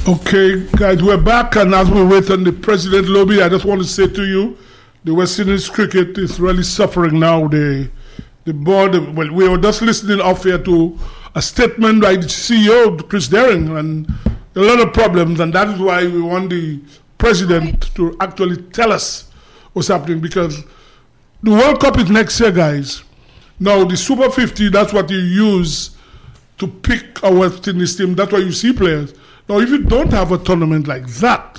Okay, guys, we're back, and as we wait on the President lobby, I just want to say to you, the West Indies cricket is really suffering now. The board, well, we were just listening off here to a statement by the CEO, Chris Daring, and a lot of problems, and that is why we want the President to actually tell us what's happening, because the World Cup is next year, guys. Now, the Super 50, that's what you use to pick a West Indies team. That's why you see players. Now, if you don't have a tournament like that,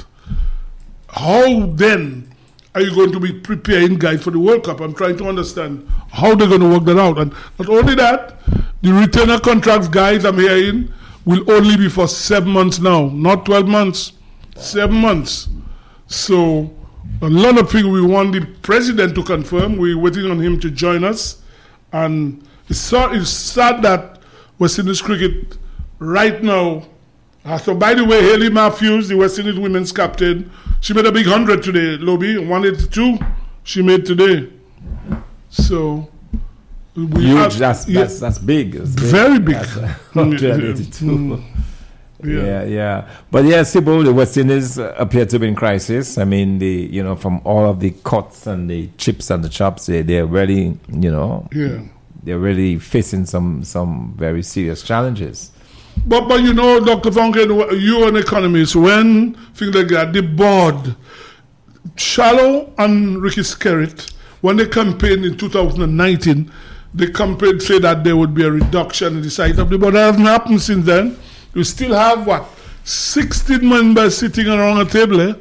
how then are you going to be preparing guys for the World Cup? I'm trying to understand how they're going to work that out. And not only that, the retainer contracts, guys, I'm hearing, will only be for 7 months now, not 12 months, 7 months. So a lot of things we want the President to confirm. We're waiting on him to join us. And it's sad that West Indies cricket right now. So, by the way, Hayley Matthews, the West Indies women's captain, she made a big 100 today, Lobby. 182 she made today. So, huge. That's big. That's big. Very big. 182. Yeah. But yeah, Sybil, the West Indies appear to be in crisis. I mean, from all of the cuts and the chips and the chops, they're really, they're really facing some very serious challenges. But Dr. Funke, you're an economist. When things like that, the board, Shallow and Ricky Skerritt, when they campaigned in 2019, they campaigned say that there would be a reduction in the size of the board. That hasn't happened since then. You still have 16 members sitting around a table. Eh?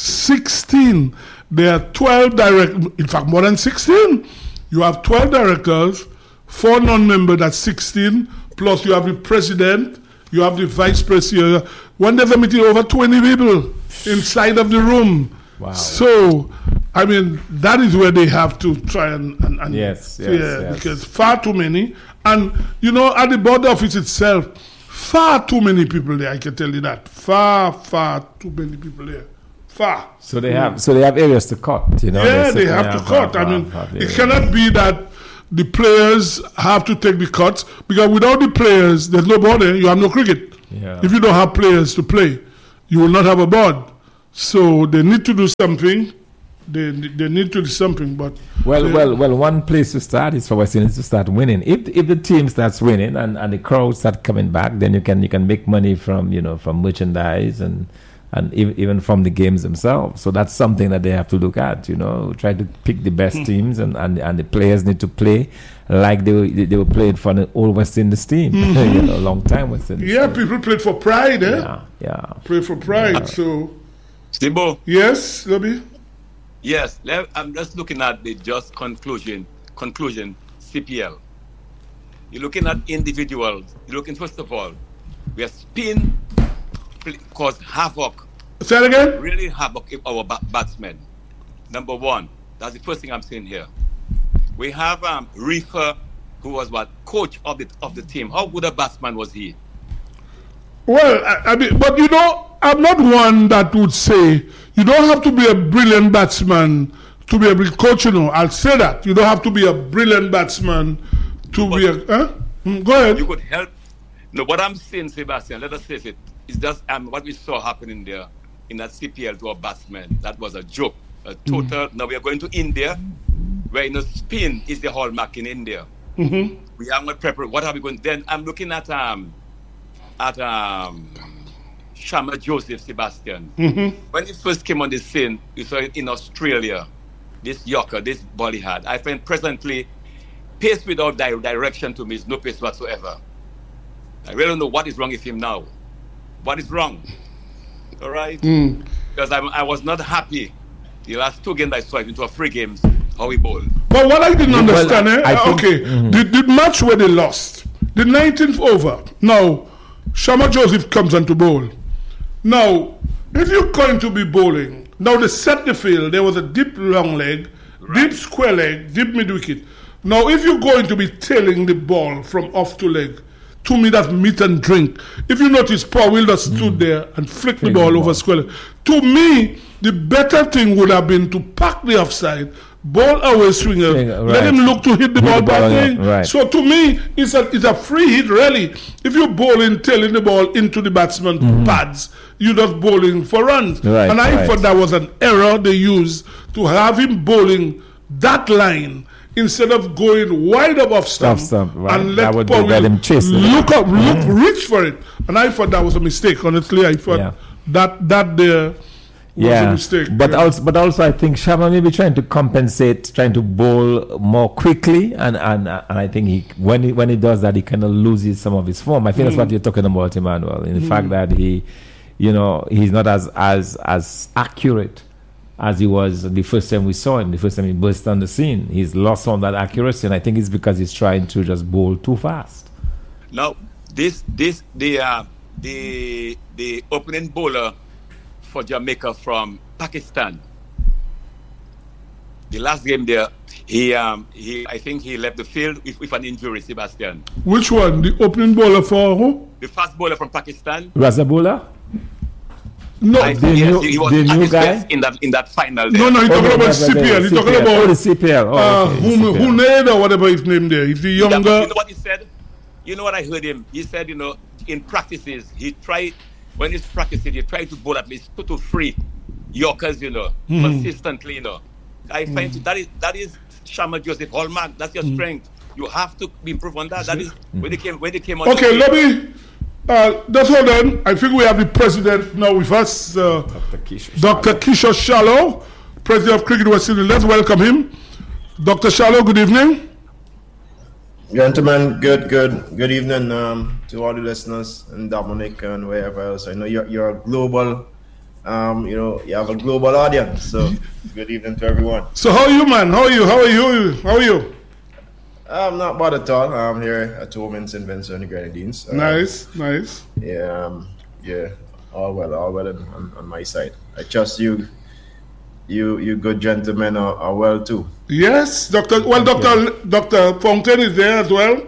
16. There are 12 directors. In fact, more than 16. You have 12 directors, 4 non-members. That's 16. Plus, you have the president, you have the vice president. When there's a meeting, over 20 people inside of the room. Wow. So, I mean, that is where they have to try and yes. Because far too many. And, at the board office itself, far too many people there, I can tell you that. Far too many people there. Far. So they have areas to cut, Yeah, they have to cut. It cannot be that the players have to take the cuts, because without the players, there's no board. You have no cricket. Yeah. If you don't have players to play, you will not have a board. So they need to do something. They need to do something. But well, one place to start is for West Indies to start winning. If the team starts winning and the crowd start coming back, then you can make money from merchandise and even from the games themselves. So that's something that they have to look at, try to pick the best teams, and the players need to play like they were playing for the old West Indies team, long time West Indies. Yeah, people played for pride, eh? Yeah. Play for pride, so. Stibo. Yes, Lobby? Yes, I'm just looking at the just conclusion, CPL. You're looking at individuals. You're looking, first of all, we are spin cause havoc. Say it again? Really havoc in our batsmen. Number one, that's the first thing I'm saying here. We have Reefer, who was coach of the team. How good a batsman was he? Well, I mean, but I'm not one that would say you don't have to be a brilliant batsman to be able to coach. I'll say that you don't have to be a brilliant batsman to be a. Go ahead. You could help. No, what I'm saying, Sebastian, let us face it. It's just what we saw happening there in that CPL to a batsman. That was a joke. A total. Now we are going to India, where spin is the hallmark in India. Mm-hmm. We are not prepared. What are we going? Then I'm looking at Shama Joseph, Sebastian. Mm-hmm. When he first came on the scene, you saw it in Australia. This Yorker, this ball he had. I find presently pace without direction to me is no pace whatsoever. I really don't know what is wrong with him now. What is wrong? All right? Because I was not happy. The last 2 games I saw him into 3 games, how he bowled. But what I didn't understand, the match where they lost, the 19th over. Now, Shama Joseph comes on to bowl. Now, if you're going to be bowling, now they set the field. There was a deep long leg, deep square leg, deep mid wicket. Now, if you're going to be tailing the ball from off to leg, to me, that's meat and drink. If you notice, Paul Wilder stood there and flicked the ball over square leg. To me, the better thing would have been to pack the offside, ball away swinger. Let him look to hit the ball back in. Right. So to me, it's a free hit, really. If you're bowling, tailing the ball into the batsman pads, you're just bowling for runs. Right, and I thought that was an error they used to have him bowling that line instead of going wide above stump right. and let him chase it. Look up, reach for it. And I thought that was a mistake. Honestly, I thought that there was a mistake. But also I think Sharma may be trying to compensate, trying to bowl more quickly, and I think when he does that, he kind of loses some of his form. I think that's what you're talking about, Emmanuel. In the fact that he's not as accurate as he was the first time we saw him, the first time he burst on the scene. He's lost some of that accuracy, and I think it's because he's trying to just bowl too fast. Now, the opening bowler for Jamaica from Pakistan, the last game there, I think he left the field with an injury, Sebastian. Which one? The opening bowler for who? The fast bowler from Pakistan. Raza Bowler? No, he was the at new his guy best in that final there. No, he's talking about CPL. He's talking about the CPL. Hunaid or whatever his name there. He's the younger. You know what he said? You know what I heard him? He said, in practices, when he's practicing, he tried to bowl at least 2 to 3 Yorkers, consistently, I find that is Sharma Joseph hallmark. That's your strength. You have to improve on that. That is when they came on. Okay, let me. That's all then. I think we have the president now with us, Dr. Kishore Shallow, president of Cricket West Indies. Let's welcome him. Dr. Shallow, good evening. Gentlemen, good evening to all the listeners in Dominic and wherever else. I know you're a global, you have a global audience. So good evening to everyone. So how are you, man? How are you? I'm not bad at all. I'm here at home in St. Vincent and the Grenadines. Nice. Yeah, all well on my side. I trust you good gentlemen are well too. Yes, Dr. Fontaine is there as well.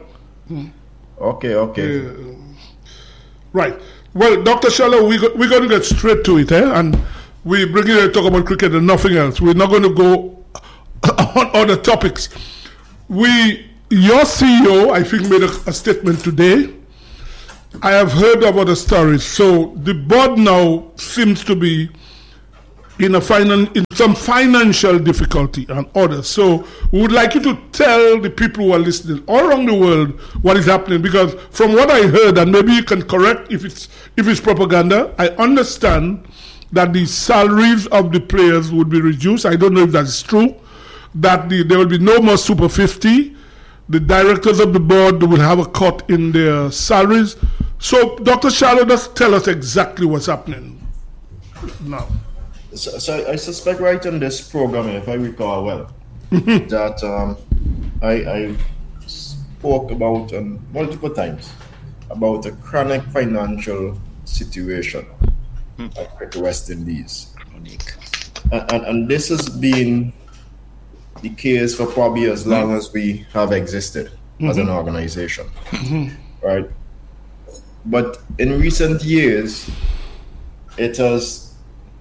Okay. Right. Well, Dr. Shallow, we're going to get straight to it, and we bring you to talk about cricket and nothing else. We're not going to go on other topics. Your CEO, I think, made a statement today. I have heard of other stories. So the board now seems to be in some financial difficulty and others. So we would like you to tell the people who are listening all around the world what is happening, because from what I heard, and maybe you can correct if it's propaganda, I understand that the salaries of the players would be reduced. I don't know if that's true. That there will be no more Super 50. The directors of the board will have a cut in their salaries. So, Dr. Shallow, just tell us exactly what's happening now. So I suspect right on this program, if I recall well, that I spoke about multiple times about a chronic financial situation at the West Indies. And this has been the case for probably as long as we have existed as an organization, right? But in recent years, it has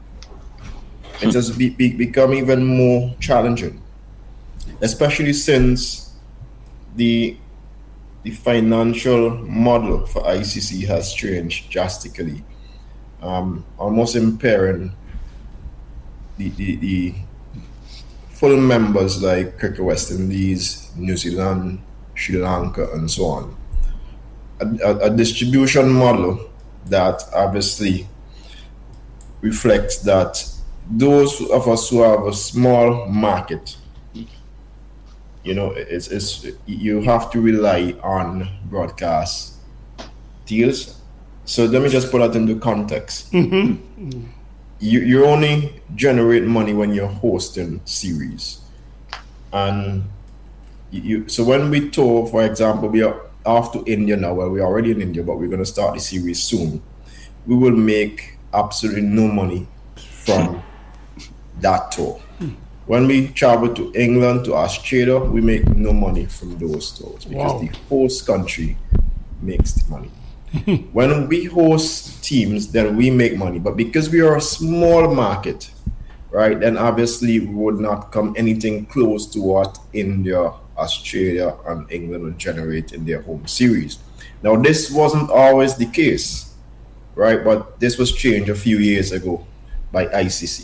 become even more challenging, especially since the financial model for ICC has changed drastically, almost impairing the full members like Cricket West Indies, New Zealand, Sri Lanka, and so on. A distribution model that obviously reflects that those of us who have a small market, you have to rely on broadcast deals. So let me just put that into context. You only generate money when you're hosting series, and so when we tour, for example, we are off to India now. Well, we're already in India, but we're going to start the series soon. We will make absolutely no money from that tour. When we travel to England, to Australia, we make no money from those tours because the host country makes the money. When we host teams, then we make money. But because we are a small market right, then obviously we would not come anything close to what India, Australia, and England would generate in their home series. Now, this wasn't always the case, right? But this was changed a few years ago by ICC.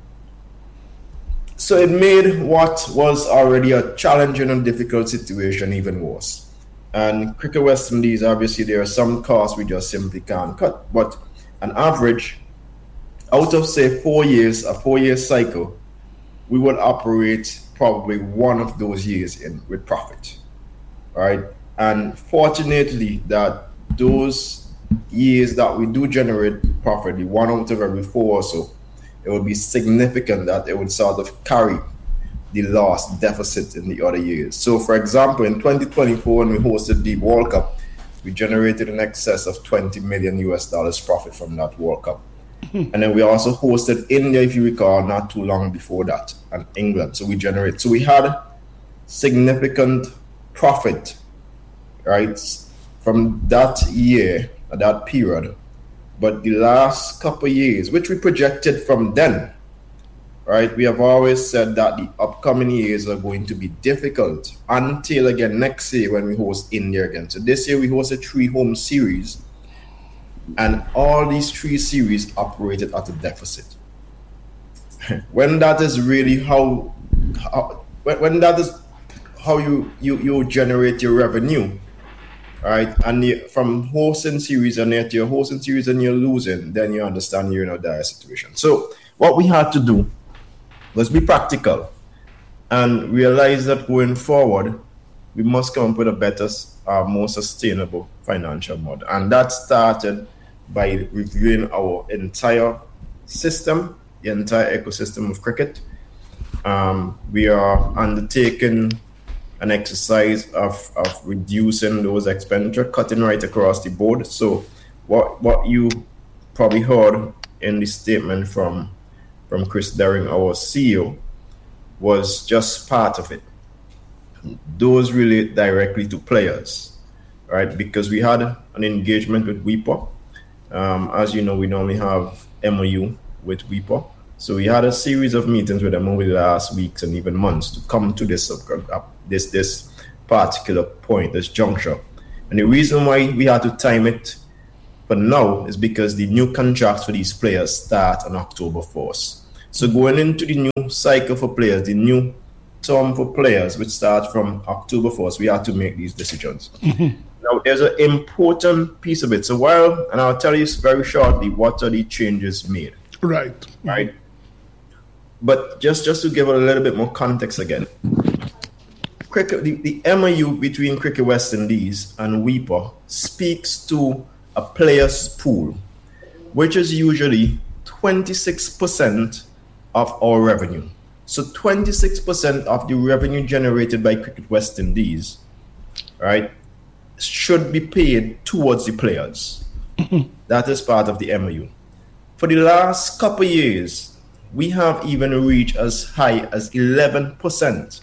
So it made what was already a challenging and difficult situation even worse. And Cricket West Indies, obviously, there are some costs we just simply can't cut. But an average, out of, say, 4 years, a 4-year cycle, we would operate probably one of those years in with profit, right? And fortunately, that those years that we do generate profit, the 1 out of every 4 or so, it would be significant that it would sort of carry the loss deficit in the other years. So, for example, in 2024, when we hosted the World Cup, we generated in excess of $20 million profit from that World Cup. And then we also hosted India, if you recall, not too long before that, and England. So we had significant profit, right, from that year, that period. But the last couple of years, which we projected from then, right, we have always said that the upcoming years are going to be difficult until again next year when we host India again. So this year we hosted 3 home series, and all these 3 series operated at a deficit. When that is really how you generate your revenue, right? And from hosting series and yet you're hosting series and you're losing, then you understand you're in a dire situation. So what we had to do was be practical and realize that going forward, we must come up with a better, more sustainable financial model. And that started by reviewing our entire system, the entire ecosystem of cricket. We are undertaking an exercise of reducing those expenditure, cutting right across the board. So what you probably heard in the statement from Chris Daring, our CEO, was just part of it. Those relate directly to players, right? Because we had an engagement with WIPA. As you know, we normally have MOU with WIPA. So we had a series of meetings with them over the last weeks and even months to come to this particular point, this juncture. And the reason why we had to time it for now is because the new contracts for these players start on October 1st. So going into the new cycle for players, the new term for players, which starts from October 1st, we had to make these decisions. Now, there's an important piece of it. So and I'll tell you very shortly, what are the changes made? Right. But just to give a little bit more context again, cricket, the MOU between Cricket West Indies and WIPA speaks to a players pool, which is usually 26% of our revenue. So 26% of the revenue generated by Cricket West Indies, right, should be paid towards the players. That is part of the MOU. For the last couple of years, we have even reached as high as 11%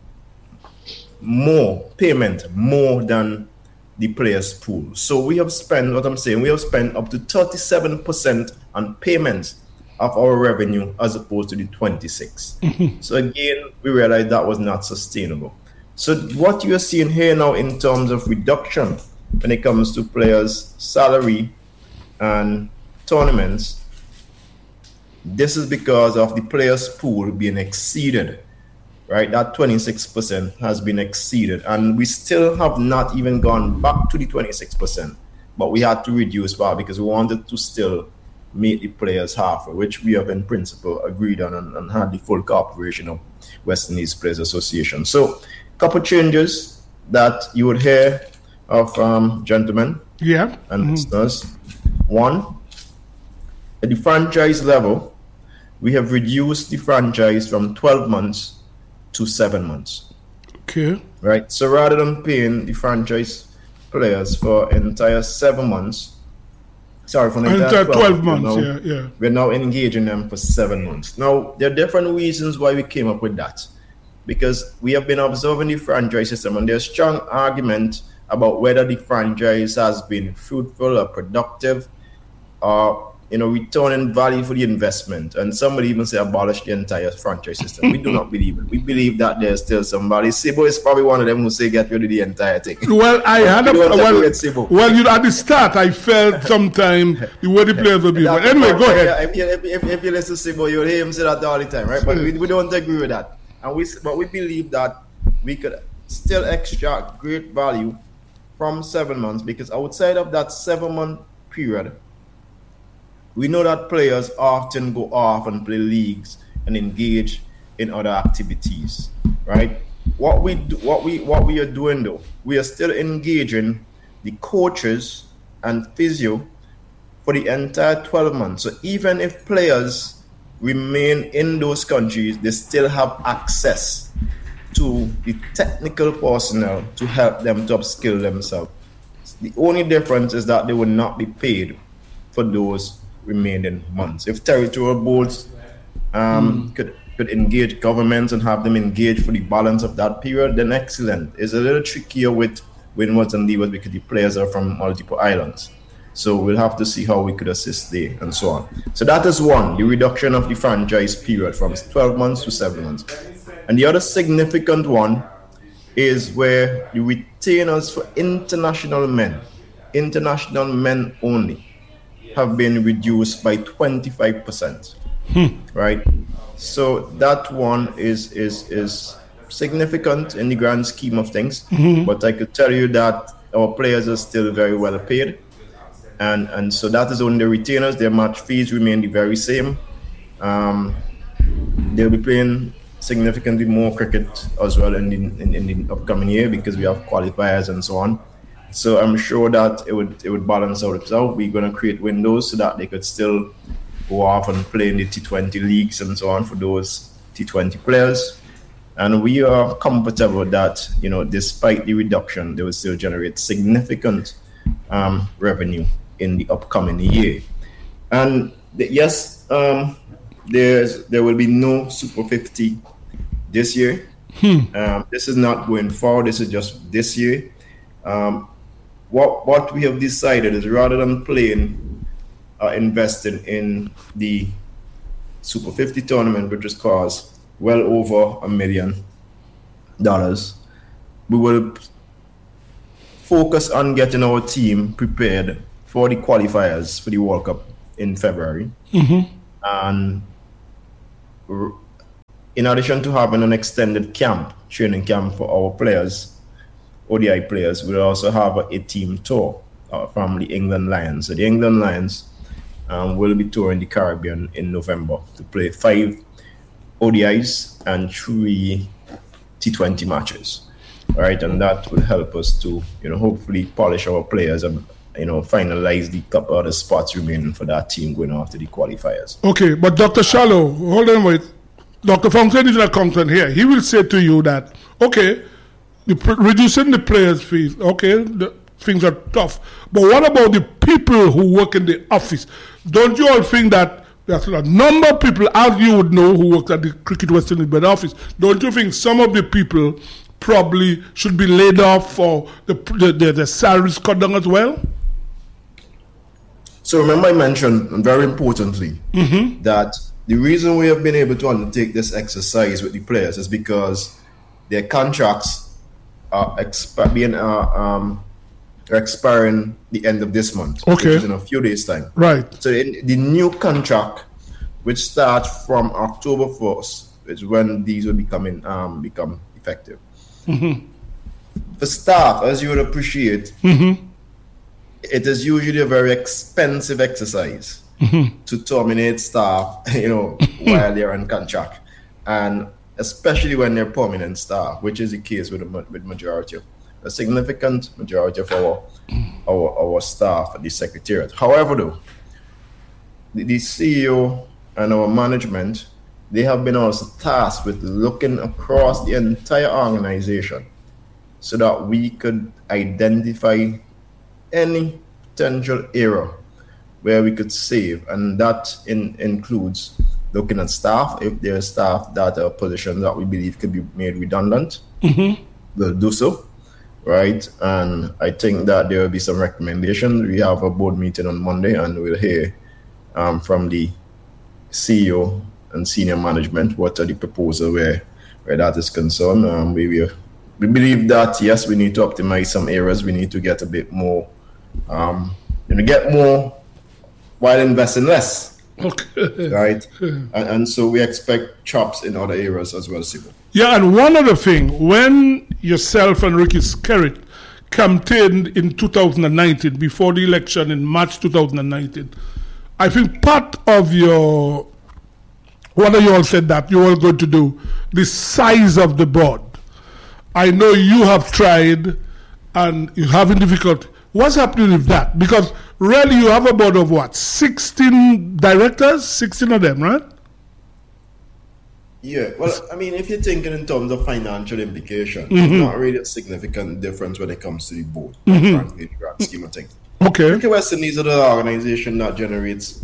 more payment, more than the players' pool. So we have spent, we have spent up to 37% on payments of our revenue as opposed to the 26. So again, we realized that was not sustainable. So what you are seeing here now in terms of reduction when it comes to players' salary and tournaments, this is because of the players' pool being exceeded, right? That 26% has been exceeded, and we still have not even gone back to the 26%, but we had to reduce back because we wanted to still meet the players halfway, which we have in principle agreed on and had the full cooperation of West Indies Players Association. So couple changes that you would hear of gentlemen and listeners. One, at the franchise level, we have reduced the franchise from 12 months to 7 months. Okay. Right. So rather than paying the franchise players for entire 7 months, for the entire 12 months, we're now engaging them for 7 months. Now, there are different reasons why we came up with that. Because we have been observing the franchise system, and there's strong argument about whether the franchise has been fruitful or productive, or returning value for the investment. And somebody even say abolish the entire franchise system. We do not believe it. We believe that there's still somebody. Sibo is probably one of them who say get rid of the entire thing. Well, at the start, I felt sometime the way the players will be. But anyway, go ahead. If you listen to Sibo, you'll hear him say that all the time, right? But we don't agree with that. But we believe that we could still extract great value from 7 months, because outside of that 7-month period, we know that players often go off and play leagues and engage in other activities, right? What we are doing though, we are still engaging the coaches and physio for the entire 12 months. So even if players remain in those countries, they still have access to the technical personnel to help them to upskill themselves. The only difference is that they will not be paid for those remaining months. If territorial boards could engage governments and have them engage for the balance of that period, then excellent. It's a little trickier with windwards and leewards because the players are from multiple islands. So we'll have to see how we could assist there and so on. So that is one, the reduction of the franchise period from 12 months to 7 months. And the other significant one is where the retainers for international men only, have been reduced by 25%. Right? So that one is significant in the grand scheme of things. But I could tell you that our players are still very well paid. And so that is only the retainers. Their match fees remain the very same. They'll be playing significantly more cricket as well in the upcoming year because we have qualifiers and so on. So I'm sure that it would balance out itself. We're going to create windows so that they could still go off and play in the T20 leagues and so on for those T20 players. And we are comfortable that, despite the reduction, they will still generate significant revenue in the upcoming year. And yes, there will be no Super 50 this year. This is not going forward. This is just this year. What we have decided is rather than investing in the Super 50 tournament, which has cost well over $1 million, we will focus on getting our team prepared for the qualifiers for the World Cup in February. And in addition to having an extended training camp for our players, ODI players, we'll also have a team tour from the England Lions. So the England Lions will be touring the Caribbean in November to play 5 ODIs and 3 T20 matches. All right, and that will help us to, hopefully polish our players and, finalize the couple other spots remaining for that team going after the qualifiers. Okay, but Dr. Shallow, hold on, wait. Dr. Fontaine is an accountant here. He will say to you that, okay, reducing the players' fees, okay, things are tough. But what about the people who work in the office? Don't you all think that there's a number of people, as you would know, who work at the Cricket West Indies office? Don't you think some of the people probably should be laid off or the salaries cut down as well? So remember I mentioned, very importantly, that the reason we have been able to undertake this exercise with the players is because their contracts are expiring the end of this month, which is in a few days' time. Right. So the new contract, which starts from October 1st, is when these will become effective. For staff, as you would appreciate, it is usually a very expensive exercise to terminate staff, while they're on contract, and especially when they're permanent staff, which is the case with a significant majority of our staff at the Secretariat. However, though, the CEO and our management, they have been also tasked with looking across the entire organization so that we could identify any potential area where we could save, and that includes looking at staff. If there are staff that are positions that we believe could be made redundant, we'll do so, right? And I think that there will be some recommendations. We have a board meeting on Monday, and we'll hear from the CEO and senior management. What are the proposal where that is concerned? We believe that yes, we need to optimize some areas. We need to get a bit more, get more while investing less. Okay. Right, and so we expect chops in other areas as well, Sibu. Yeah, and one other thing, when yourself and Ricky Skerritt campaigned in 2019, before the election in March 2019, I think part of your, one of you all said that you were going to do the size of the board. I know you have tried and you're having difficulty. What's happening with that? Because really you have a board of what, 16 directors, 16 of them, right? Yeah, well, I mean, if you're thinking in terms of financial implication, not really a significant difference when it comes to the board, frankly, in the grand scheme of things. Okay. Cricket West Indies is an organization that generates,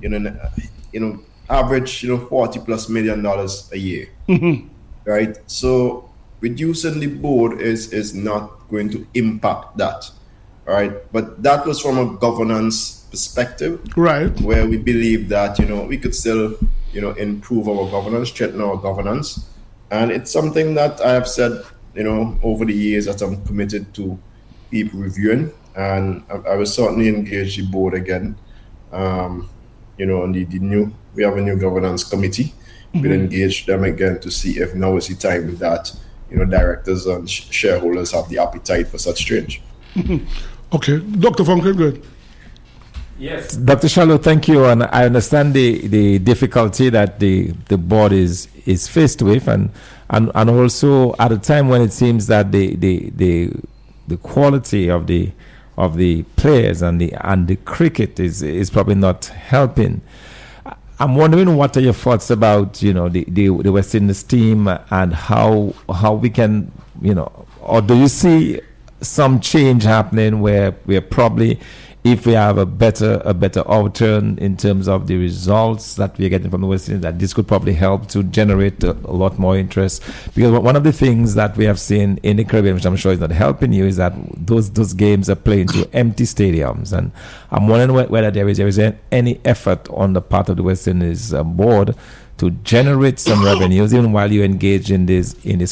average, $40+ million a year, right? So reducing the board is not going to impact that, right? But that was from a governance perspective, right? Where we believe that we could still improve our governance, strengthen our governance, and it's something that I have said over the years that I'm committed to keep reviewing, and I will certainly engage the board again. On the new, we have a new governance committee. We'll engage them again to see if now is the time that directors and shareholders have the appetite for such change. Okay, Dr. Funke, good. Yes, Dr. Shallow, thank you. And I understand the difficulty that the board is faced with, and also at a time when it seems that the quality of the players and the cricket is probably not helping. I'm wondering, what are your thoughts about the West Indies team and how we can or do you see some change happening where probably, if we have a better outturn in terms of the results that we're getting from the West Indies, that this could probably help to generate a lot more interest? Because one of the things that we have seen in the Caribbean, which I'm sure is not helping you, is that those games are played to empty stadiums, and I'm wondering whether there is any effort on the part of the West Indies board to generate some revenues, even while you engage in this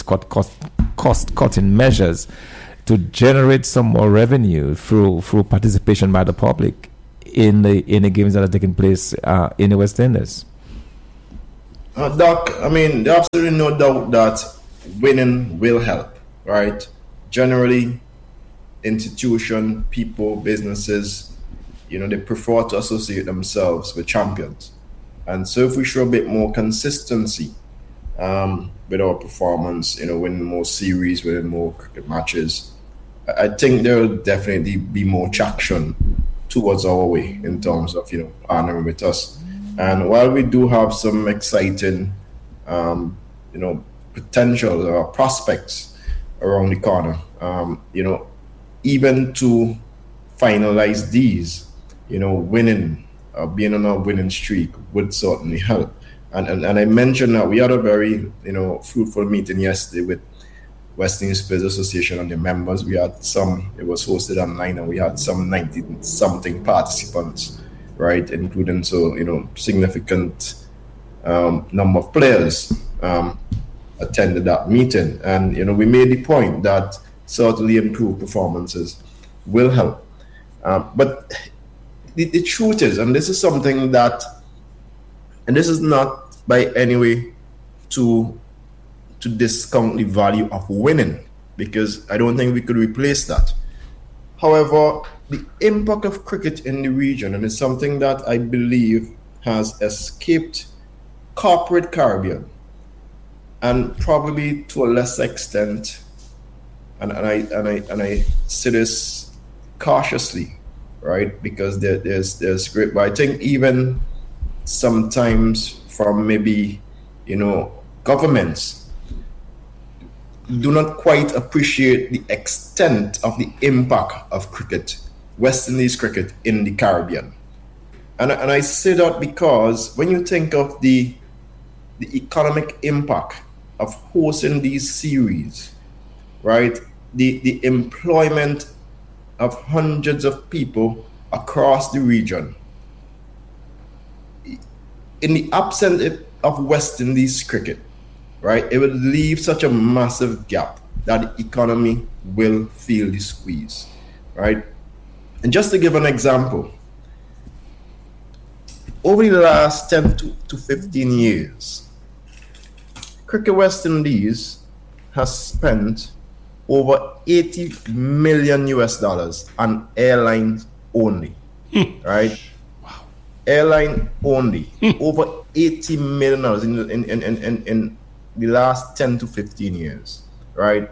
cost cutting measures, to generate some more revenue through participation by the public in the games that are taking place in the West Indies. Doc, I mean, there's absolutely no doubt that winning will help, right? Generally, institution, people, businesses, they prefer to associate themselves with champions. And so if we show a bit more consistency with our performance, winning more series, winning more cricket matches, I think there will definitely be more traction towards our way in terms of partnering with us. And while we do have some exciting potential prospects around the corner, even to finalize these, winning, being on a winning streak would certainly help. And I mentioned that we had a very fruitful meeting yesterday with West Indies Players Association and the members. We had it was hosted online, and we had some 90-something participants, right, including significant number of players attended that meeting. And we made the point that certainly improved performances will help. But the truth is, and this is something that, and this is not by any way to discount the value of winning, because I don't think we could replace that. However, the impact of cricket in the region, and it's something that I believe has escaped corporate Caribbean, and probably to a lesser extent, and I say this cautiously, right? Because there's great, but I think even sometimes from maybe governments do not quite appreciate the extent of the impact of cricket, West Indies cricket in the Caribbean. And I say that because when you think of the economic impact of hosting these series, right, the employment of hundreds of people across the region, in the absence of West Indies cricket, right, it would leave such a massive gap that the economy will feel the squeeze, right? And just to give an example, over the last 10 to 15 years, Cricket West Indies has spent over $80 million on airlines only, right? Wow. Airline only, over $80 million in the last 10 to 15 years, right?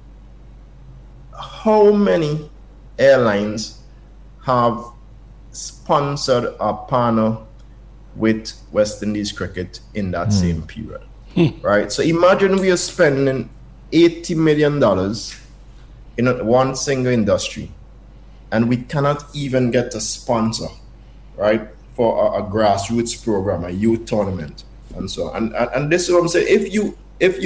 How many airlines have sponsored a partner with West Indies cricket in that same period, right? So imagine we are spending $80 million in one single industry, and we cannot even get a sponsor, right, for a grassroots program, a youth tournament, and so on. And this is what I'm saying. If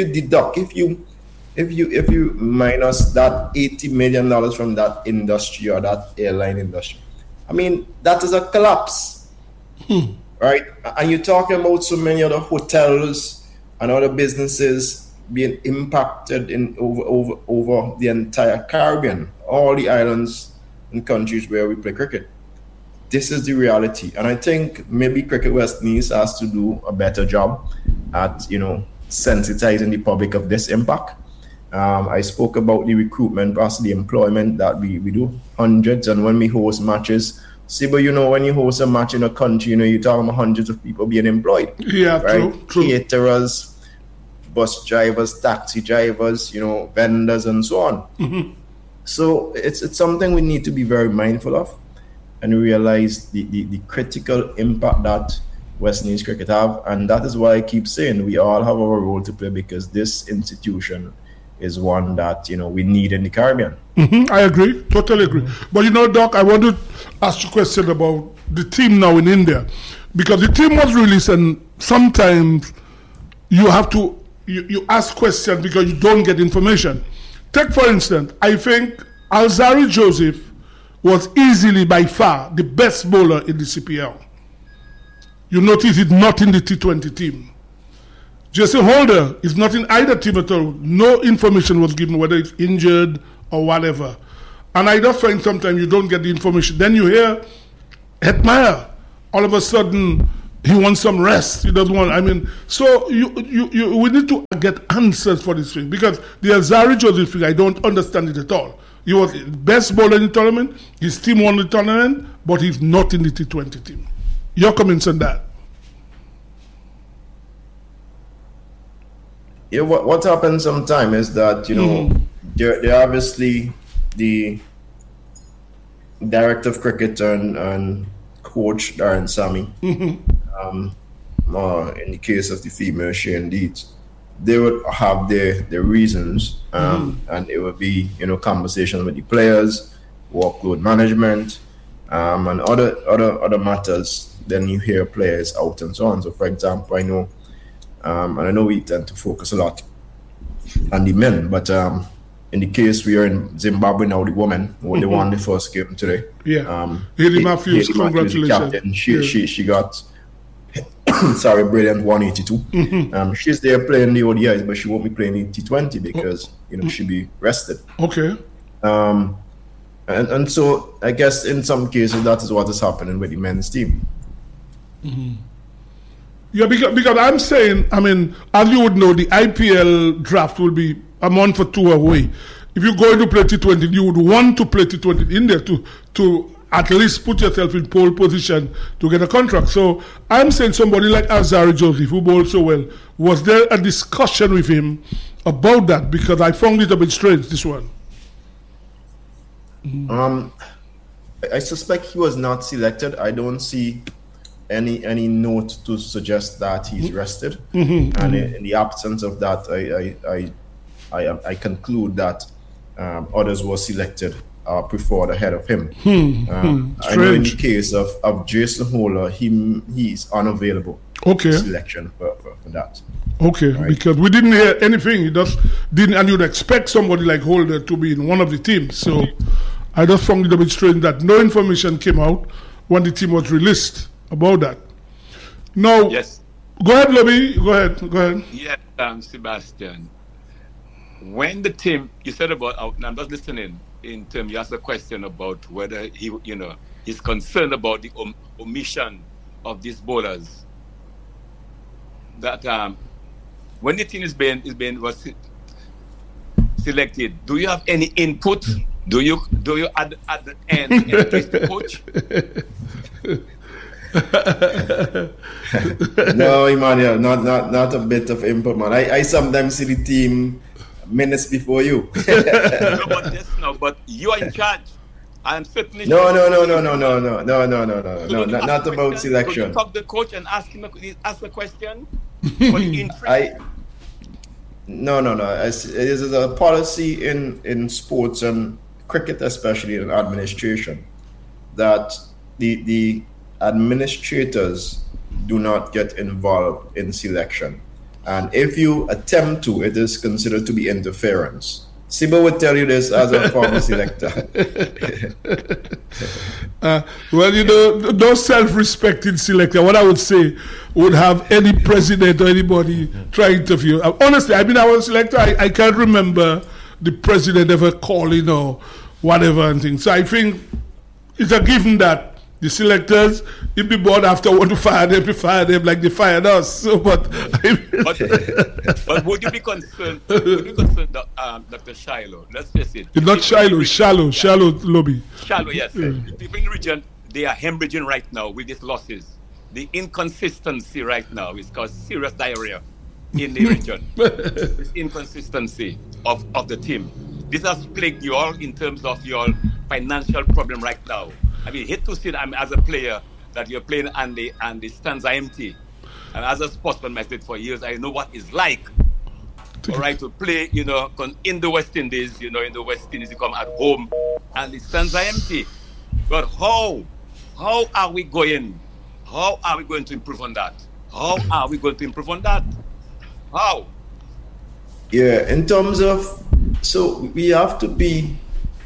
you minus that $80 million from that industry or that airline industry, I mean, that is a collapse, right? And you're talking about so many other hotels and other businesses being impacted in over the entire Caribbean, all the islands and countries where we play cricket. This is the reality, and I think maybe Cricket West Indies has to do a better job at sensitizing the public of this impact. I spoke about the recruitment plus the employment that we do hundreds, and when we host matches, see, but when you host a match in a country, you're talking about hundreds of people being employed. Yeah, right? True. Caterers, bus drivers, taxi drivers, vendors, and so on. So it's something we need to be very mindful of and realize the critical impact that West Indies cricket have, and that is why I keep saying we all have our role to play, because this institution is one that we need in the Caribbean. I agree, totally agree. But Doc, I want to ask you a question about the team now in India, because the team was released, and sometimes you have to you ask questions because you don't get information. Take for instance, I think Alzarri Joseph was easily by far the best bowler in the CPL. You notice he's not in the T20 team. Jesse Holder is not in either team at all. No information was given, whether it's injured or whatever. And I just find sometimes you don't get the information. Then you hear Hetmyer, all of a sudden he wants some rest. He doesn't want. So we need to get answers for this thing, because the Alzarri Joseph thing, I don't understand it at all. He was the best bowler in the tournament. His team won the tournament, but he's not in the T20 team. Your comments on that? Yeah, what happens sometimes is that they're obviously the director of cricket and coach Darren Sammy. In the case of the female Shane Deeds, they would have their reasons, and it would be conversations with the players, workload management, and other matters. Then you hear players out and so on. So, for example, I know. And I know we tend to focus a lot on the men, but in the case we are in Zimbabwe now, the women, they won the first game today. Yeah. Hayley Matthews, congratulations. She got brilliant 182. She's there playing the ODIs, but she won't be playing the T20 because she'll be rested. Okay. And so I guess in some cases that is what is happening with the men's team. Yeah, because I'm saying, as you would know, the IPL draft will be a month or two away. If you're going to play T20, you would want to play T20 in India to at least put yourself in pole position to get a contract. So I'm saying somebody like Alzarri Joseph, who bowled so well, was there a discussion with him about that? Because I found it a bit strange, this one. I suspect he was not selected. I don't see any note to suggest that he's rested, and in the absence of that, I conclude that others were selected preferred ahead of him. I know in the case of Jason Holder, he's unavailable. Okay. Selection for that. Okay, right? Because we didn't hear anything. He just didn't, and you'd expect somebody like Holder to be in one of the teams. So I just found it a bit strange that no information came out when the team was released about that. No. Yes. Go ahead, Lobby. Go ahead. Yes, Sebastian. When the team, you said about, I'm just listening, in terms, you asked a question about whether he's concerned about the omission of these bowlers. That when the team was selected, do you have any input? Do you at the end increase the coach? No, Emmanuel, not a bit of input, man. I sometimes see the team minutes before you. But you are in charge. I am certainly no, not about selection. Could you talk to the coach and ask a question? No. It is a policy in sports and cricket, especially in administration, that the administrators do not get involved in selection. And if you attempt to, it is considered to be interference. Siba would tell you this as a former selector. Well, those self-respecting selector, what I would say, would have any president or anybody try to interview. Honestly, I was a selector. I can't remember the president ever calling or whatever and things. So I think it's a given that the selectors, if the board after want to fire them, they fire them like they fired us. So, but would you be concerned? Dr. Shiloh? Let's face it. It's not Shiloh. Shallow Lobby. Shallow, yes. The people in the region, they are hemorrhaging right now with these losses. The inconsistency right now is causing serious diarrhea in the region. This inconsistency of the team. This has plagued you all in terms of your financial problem right now. I mean, hate to see that as a player that you're playing and the stands are empty. And as a sportsman myself for years, I know what it's like. All right, to play, in the West Indies, in the West Indies, you come at home and the stands are empty. But how are we going? How are we going to improve on that? How? Yeah, in terms of, so we have to be,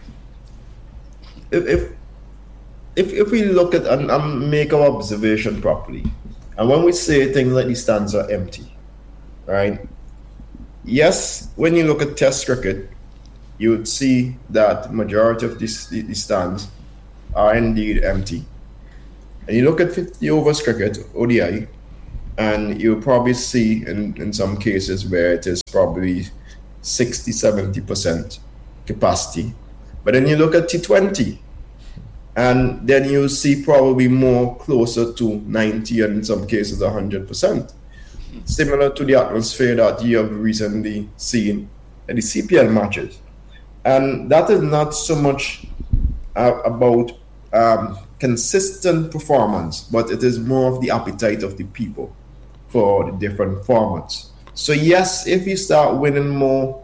if we look at and make our observation properly, and when we say things like the stands are empty, right? Yes, when you look at Test cricket, you would see that majority of the stands are indeed empty. And you look at 50 overs cricket, ODI, and you'll probably see in some cases where it is probably 60-70% capacity. But then you look at T20, and then you see probably more closer to 90 and in some cases 100%. Similar to the atmosphere that you have recently seen in the CPL matches. And that is not so much about consistent performance, but it is more of the appetite of the people for the different formats. So yes, if you start winning more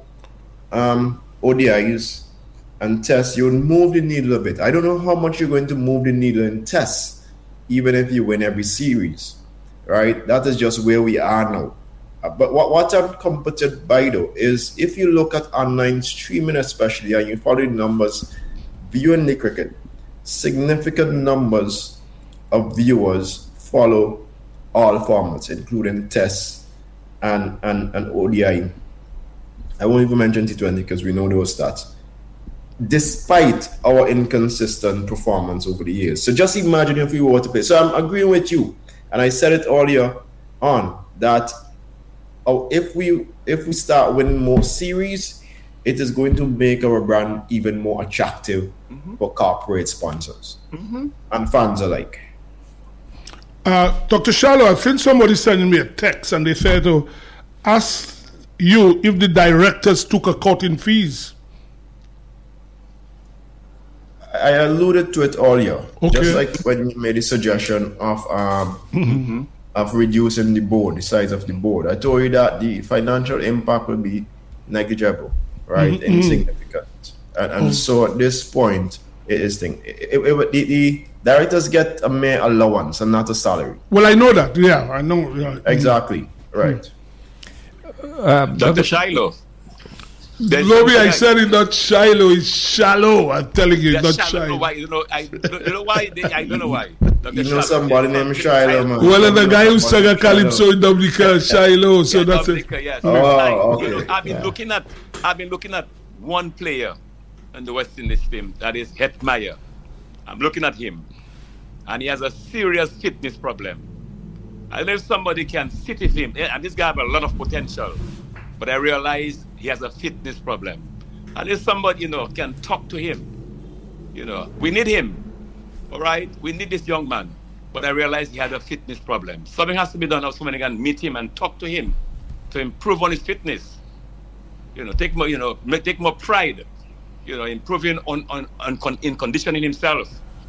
ODIs and Tests, you'll move the needle a bit. I don't know how much you're going to move the needle in Tests, even if you win every series, right? That is just where we are now. But what I'm comforted by, though, is if you look at online streaming especially, and you follow the numbers, viewing the cricket, significant numbers of viewers follow all formats, including Tests and ODI. I won't even mention T20 because we know those stats. Despite our inconsistent performance over the years. So just imagine if we were to play. So I'm agreeing with you, and I said it earlier on, that if we start winning more series, it is going to make our brand even more attractive for corporate sponsors and fans alike. Dr. Shallow, I think somebody sending me a text and they said to ask you if the directors took a cut in fees. I alluded to it earlier, okay. Just like when you made the suggestion of reducing the size of the board. I told you that the financial impact will be negligible, right? Insignificant. And so at this point, it is the directors get a mere allowance and not a salary. Well, I know that. Yeah, I know. Yeah. Exactly. Right. Dr. Shiloh. Lobby, I said it's not Shiloh, it's shallow. I'm telling you, it's not Shiloh. Shiloh. I don't know why. I don't know why. You know somebody named Shiloh, man. Well, the guy who sang a calypso in Dominica, Shiloh, so that's it. Yes. Oh, okay. You know, I've been looking at one player in the West Indies team, that is Hetmeyer. I'm looking at him, and he has a serious fitness problem. I don't know if somebody can sit with him, and this guy has a lot of potential, but I realize he has a fitness problem. And if somebody, can talk to him, we need him, all right? We need this young man, but I realize he has a fitness problem. Something has to be done, somebody can meet him and talk to him to improve on his fitness. Take more pride, improving in conditioning himself.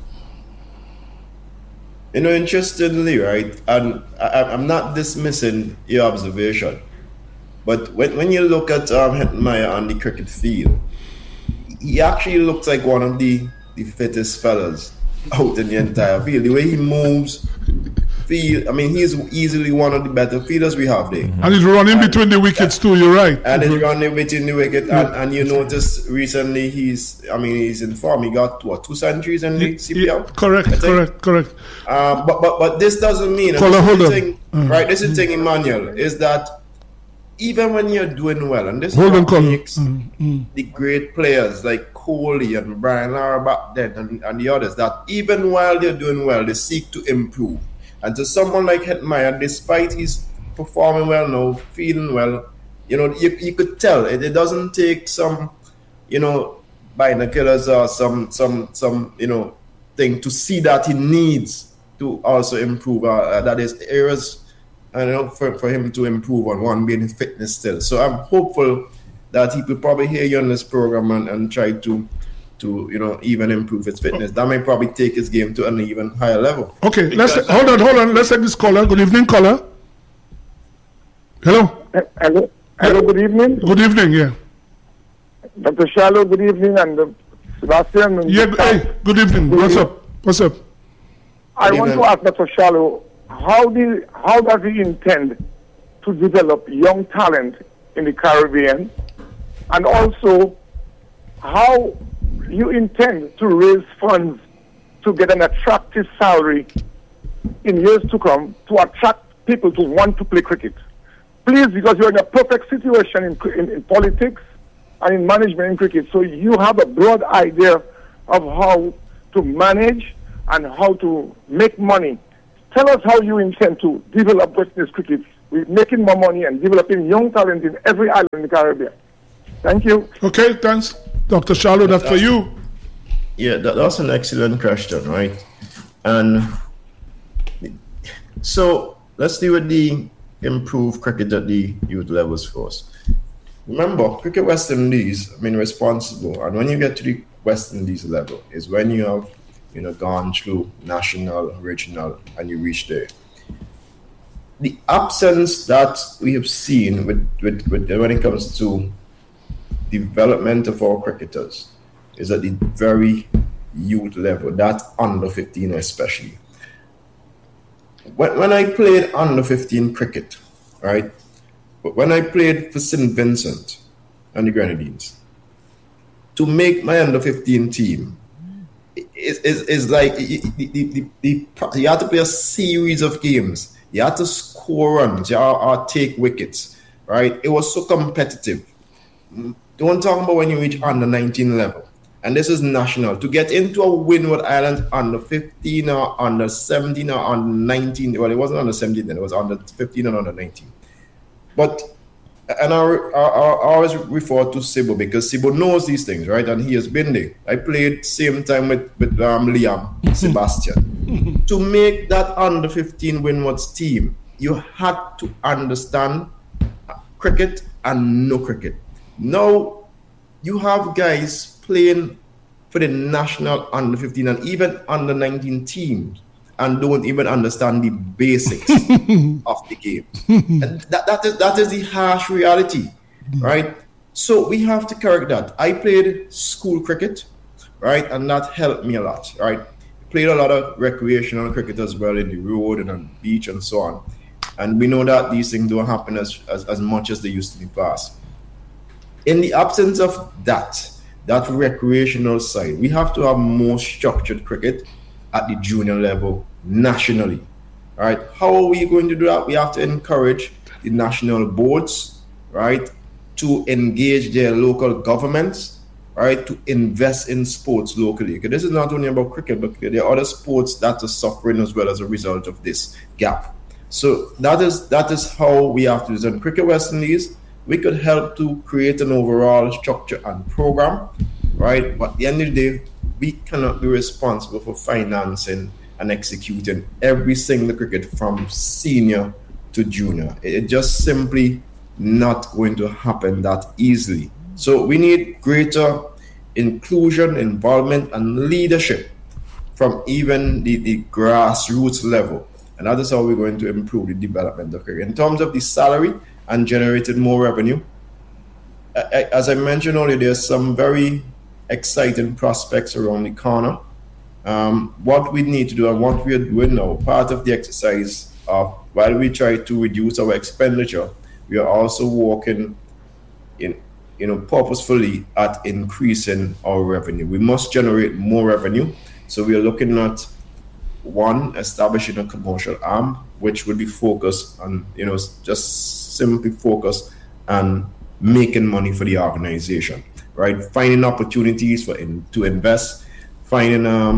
Interestingly, right, and I'm not dismissing your observation, but when you look at Hetmeyer on the cricket field, he actually looks like one of the fittest fellas out in the entire field. The way he moves, he's easily one of the better fielders we have there. And he's running between the wickets too, you're right. And he's running between the wicket, and you notice recently he's in form. He got, 2 centuries in the CPL? Correct. But this doesn't mean, right, this is the thing, Emmanuel, is that even when you're doing well, and this is what makes the great players like Kohli and Brian Lara back then and the others, that even while they're doing well, they seek to improve. And to someone like Hetmeyer, despite he's performing well now, feeling well, you could tell it doesn't take some, binoculars or some thing to see that he needs to also improve. That is areas, for him to improve on, one being his fitness still. So I'm hopeful that he could probably hear you on this program and try to even improve his fitness. That may probably take his game to an even higher level. Okay, hold on. Let's take this caller. Good evening, caller. Hello. Hello. Good evening. Good evening. Yeah. Dr. Shallow. Good evening, and Sebastian. And good evening. What's up? I want to ask Dr. Shallow, how does he intend to develop young talent in the Caribbean, and also how you intend to raise funds to get an attractive salary in years to come to attract people to want to play cricket? Please, because you're in a perfect situation in politics and in management in cricket, so you have a broad idea of how to manage and how to make money. Tell us how you intend to develop West Indies cricket with making more money and developing young talent in every island in the Caribbean. Thank you. Okay, thanks. Dr. Shallow, that's for you. Yeah, that's an excellent question, right? And so let's deal with the improved cricket at the youth levels first. Remember, Cricket West Indies, responsible, and when you get to the West Indies level is when you have gone through national, regional, and you reach there. The absence that we have seen with when it comes to development of our cricketers is at the very youth level, that under 15 especially. When I played under 15 cricket, right? But when I played for St. Vincent and the Grenadines, to make my under 15 team is like you have to play a series of games. You have to score runs, or take wickets, right? It was so competitive. Don't talk about when you reach under 19 level. And this is national. To get into a Windward Island under 15 or under 17 or under 19, well, it wasn't under 17 then, it was under 15 and under 19. But, and I always refer to Sibo because Sibo knows these things, right? And he has been there. I played same time with Liam, Sebastian. To make that under 15 Windward's team, you had to understand cricket and know cricket. Now, you have guys playing for the national under 15 and even under 19 teams and don't even understand the basics of the game. And that is the harsh reality, right? So we have to correct that. I played school cricket, right? And that helped me a lot, right? Played a lot of recreational cricket as well in the road and on the beach and so on. And we know that these things don't happen as much as they used to in the past. in the absence of that recreational side, we have to have more structured cricket at the junior level nationally. All right, how are we going to do that? We have to encourage the national boards, right, to engage their local governments, right, to invest in sports locally. Okay, this is not only about cricket, but there are other sports that are suffering as well as a result of this gap. So that is how we have to do it. In Cricket West Indies, we could help to create an overall structure and program, right? But at the end of the day, we cannot be responsible for financing and executing every single cricket from senior to junior. It just simply not going to happen that easily. So we need greater inclusion, involvement, and leadership from even the grassroots level. And that is how we're going to improve the development of cricket. In terms of the salary and generating more revenue, as I mentioned earlier, there's some very exciting prospects around the corner. What we need to do and what we are doing now, part of the exercise of while we try to reduce our expenditure, we are also working purposefully at increasing our revenue. We must generate more revenue. So we are looking at one, establishing a commercial arm, which would be focused on, just simply focus on making money for the organization, right? Finding opportunities to invest, finding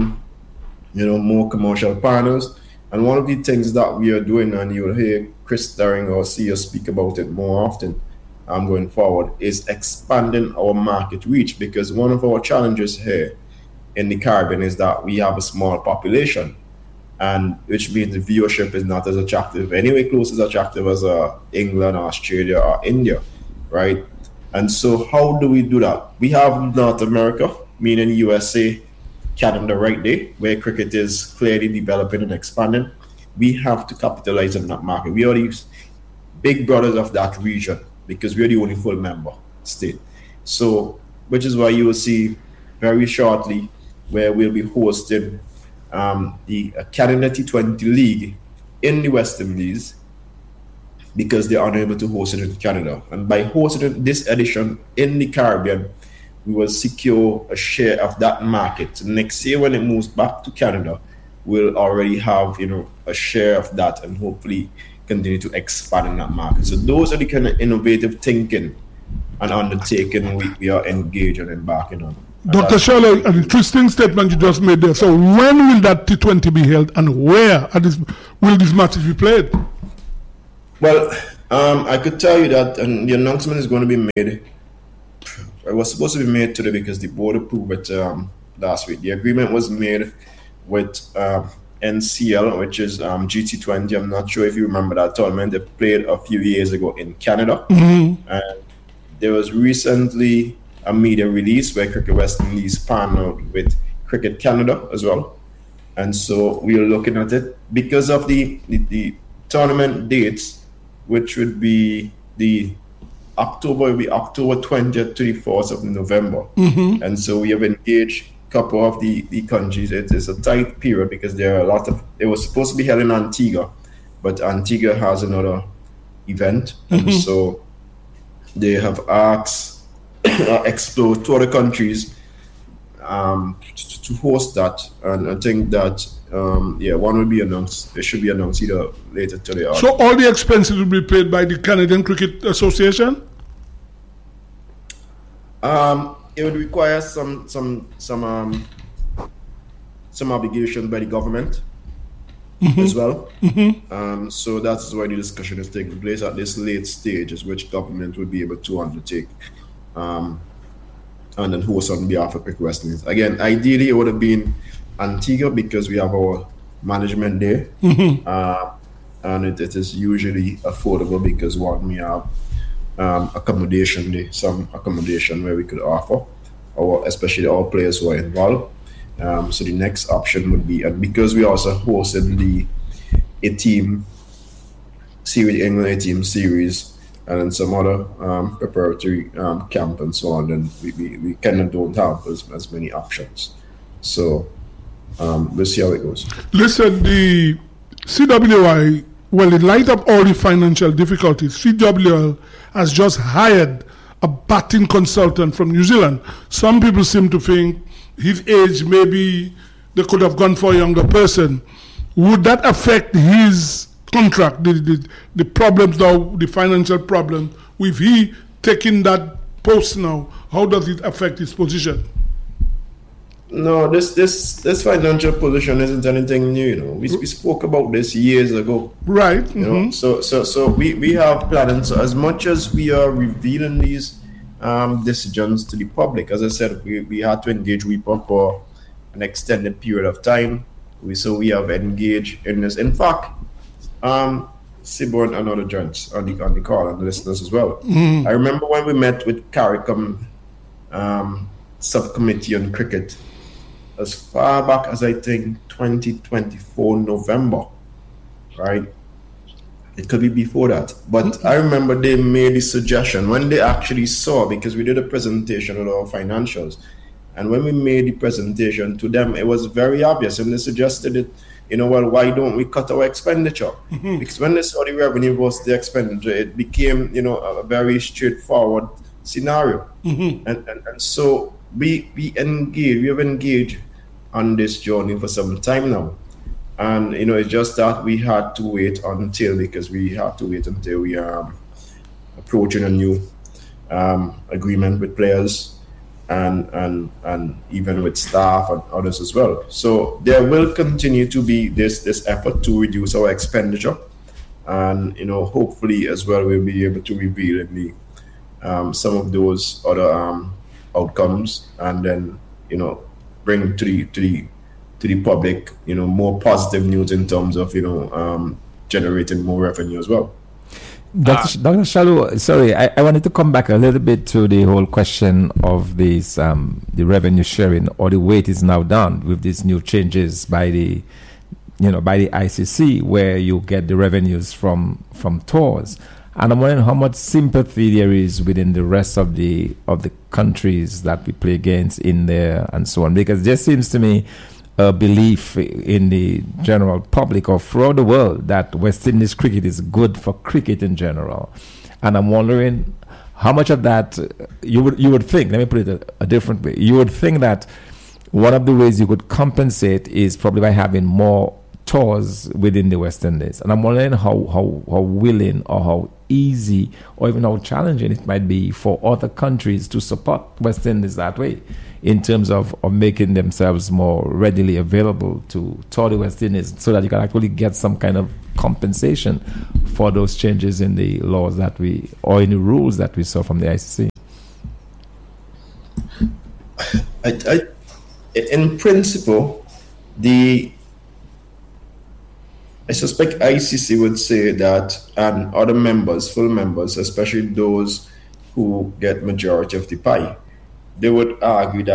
more commercial partners. And one of the things that we are doing, and you'll hear Chris Daring or see us speak about it more often going forward, is expanding our market reach, because one of our challenges here in the Caribbean is that we have a small population, and which means the viewership is not as attractive, anywhere close as attractive as England, Australia, or India, right? And so how do we do that? We have North America, meaning USA, Canada right there, where cricket is clearly developing and expanding. We have to capitalize on that market. We are the big brothers of that region because we are the only full member state. So, which is why you will see very shortly where we'll be hosting the Canada T20 League in the West Indies, because they are unable to host it in Canada. And by hosting this edition in the Caribbean, we will secure a share of that market. So next year when it moves back to Canada, we'll already have a share of that and hopefully continue to expand in that market. So those are the kind of innovative thinking and undertaking we are engaged and embarking on. Dr. Shirley, an interesting statement you just made there. So when will that T20 be held, and where will these matches be played? Well, I could tell you that, and the announcement is going to be made. It was supposed to be made today because the board approved it last week. The agreement was made with NCL, which is GT20. I'm not sure if you remember that tournament. They played a few years ago in Canada. Mm-hmm. And there was recently a media release where Cricket West Indies partnered with Cricket Canada as well. And so we are looking at it because of the tournament dates, which would be October 20th to the 4th of November. Mm-hmm. And so we have engaged a couple of the countries. It is a tight period because there are it was supposed to be held in Antigua, but Antigua has another event. Mm-hmm. And so they have asked Explore to other countries to host that. And I think that one will be announced. It should be announced either later today. So all the expenses will be paid by the Canadian Cricket Association? It would require some obligations by the government as well. Mm-hmm. So that's why the discussion is taking place at this late stage, is which government will be able to undertake and then host on behalf of Cricket West Indies. Again, ideally it would have been Antigua because we have our management there. Mm-hmm. And it is usually affordable because we have accommodation there, some accommodation where we could offer, especially our players who are involved. So the next option would be, and because we also hosted a team series, England A-team series, and then some other preparatory camp and so on, then we kind of don't have as many options. So we'll see how it goes. Listen, the CWI, well, in light of all the financial difficulties, CWL has just hired a batting consultant from New Zealand. Some people seem to think his age, maybe they could have gone for a younger person. Would that affect his contract, the problems now, the financial problem, with he taking that post now? How does it affect his position? No, this financial position isn't anything new. You know, we spoke about this years ago. Right. You know, so we have plans. So as much as we are revealing these decisions to the public, as I said, we had to engage WIPA for an extended period of time. We have engaged in this. In fact, Siborn and other joints on the call and the listeners as well. I remember when we met with CARICOM subcommittee on cricket as far back as I think 2024 November, right? It could be before that, but I remember they made the suggestion when they actually saw, because we did a presentation of our financials, and when we made the presentation to them, it was very obvious, and they suggested it. You know, well, why don't we cut our expenditure? Because when they saw the revenue versus the expenditure, it became, you know, a very straightforward scenario. And so we have engaged on this journey for some time now. And, you know, it's just that we had to wait until we are approaching a new agreement with players and even with staff and others as well. So there will continue to be this effort to reduce our expenditure, and, you know, hopefully as well we'll be able to reveal in the some of those other outcomes, and then, you know, bring to the public, you know, more positive news in terms of, you know, generating more revenue as well. Dr. Shallow, sorry, I wanted to come back a little bit to the whole question of this, the revenue sharing, or the way it is now done with these new changes by the ICC, where you get the revenues from tours. And I'm wondering how much sympathy there is within the rest of the countries that we play against in there and so on, because there seems to me a belief in the general public or throughout the world that West Indies cricket is good for cricket in general. And I'm wondering how much of that you would think, let me put it a different way, you would think that one of the ways you could compensate is probably by having more tours within the West Indies. And I'm wondering how willing or how easy or even how challenging it might be for other countries to support West Indies that way, in terms of making themselves more readily available to tour the West Indies, so that you can actually get some kind of compensation for those changes in the laws or in the rules that we saw from the ICC. In principle, I suspect ICC would say that, and other members, full members, especially those who get majority of the pie, they would argue that